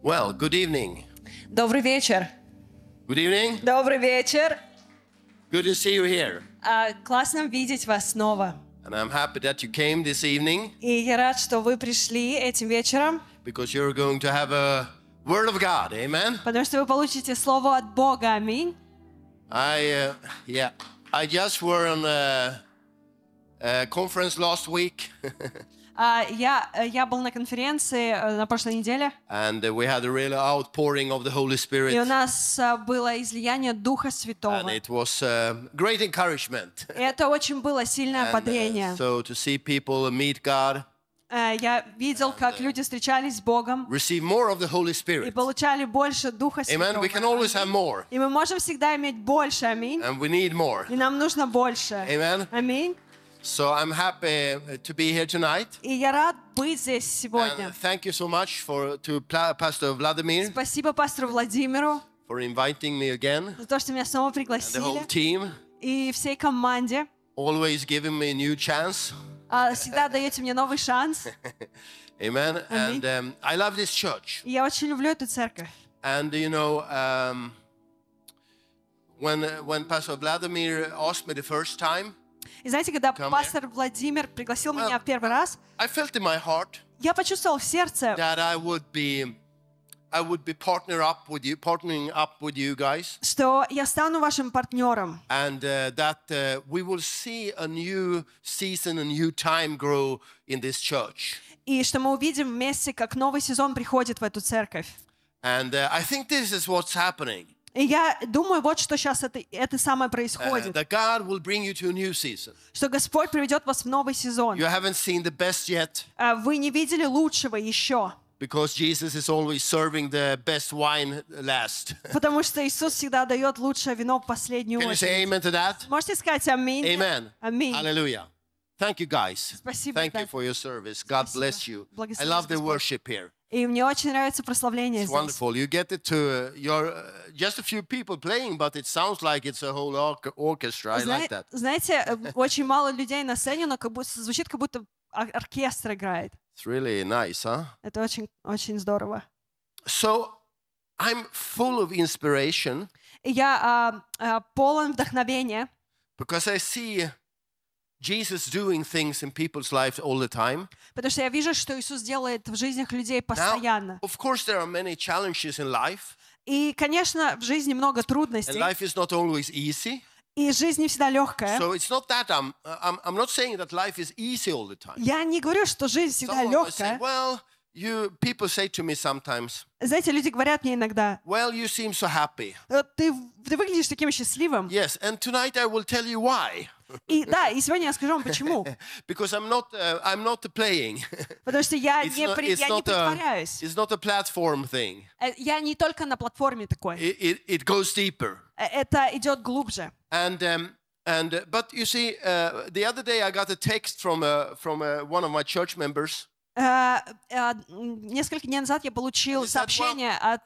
Well, good evening. Добрый вечер. Good evening. Добрый вечер. Good to see you here. Классно видеть вас снова. And I'm happy that you came this evening И я рад, что вы пришли этим вечером, because you're going to have a word of God. Amen. потому что вы получите слово от Бога. Аминь. I just were on a conference last week, Я был на конференции на прошлой неделе, and we had a real outpouring of the Holy и у Spirit, нас было излияние Духа and Святого. it was great encouragement. И это очень было сильное And, ободрение. so to see people meet God, Я видел, как люди встречались с Богом receive more of the Holy и Spirit. получали больше Духа Amen. We can always have Святого. more, И мы можем всегда иметь больше. Аминь. and we need more. И нам нужно больше. Amen. Аминь. So I'm happy to be here tonight. И я рад быть здесь сегодня. And thank you so much to Pastor Vladimir Спасибо пастору Владимиру for inviting me again, за то, что меня снова and the whole пригласили. team, И всей команде. always giving me a new chance. Всегда даете мне новый шанс. Amen. And I love this church. И я очень люблю эту церковь. And you know, when Pastor Vladimir asked me the first time, И знаете, когда Come пастор Владимир пригласил меня в первый раз, I felt in my heart я почувствовал в сердце, that I would be partnering up with you guys, что я стану вашим партнером. and that we will see a new season, a new time grow in this church. И что мы увидим вместе, как новый сезон приходит в эту церковь. And I think this is what's happening. И я думаю, вот что сейчас это самое происходит. That God will bring you to a new season. Что Господь приведет вас в новый сезон. You haven't seen the best yet, Вы не видели лучшего еще. because Jesus is always serving the best wine last. Потому что Иисус всегда дает лучшее вино в последнюю Can you say очередь. amen to that? Можете сказать аминь? Amen. Аминь. Hallelujah. Thank you, guys. Спасибо, Thank you да. for your service. God Спасибо. bless you. I Благослови love the Господь. worship here. И мне очень нравится прославление It's здесь. wonderful. You get it to your just a few people playing, but it sounds like it's a whole orchestra. I like that. Знаете, очень мало людей на сцене, но как будто звучит, как будто оркестр играет. It's really nice, huh? Это очень, очень здорово. So I'm full of inspiration И я полон вдохновения, because I see Jesus doing things in people's lives all the time. потому что я вижу, что Иисус делает в жизнях людей Now, постоянно. of course, there are many challenges in life, И, конечно, в жизни много and трудностей, life is not always easy. и жизнь не всегда легкая. So it's not that I'm not saying that life is easy all the time. Я не говорю, что жизнь всегда Someone might say, легкая. well, people say to me sometimes, Знаете, люди говорят мне иногда, well, you seem so happy. ты выглядишь таким счастливым. Yes, and tonight I will tell you why. И да, и сегодня я скажу вам почему. Because I'm not playing. Потому что я It's не not, притворяюсь. it's not a platform thing. Я не только на платформе такой. It goes deeper. Это идет глубже. But you see, the other day I got a text from one of my church members. Несколько дней назад я получил He said, сообщение от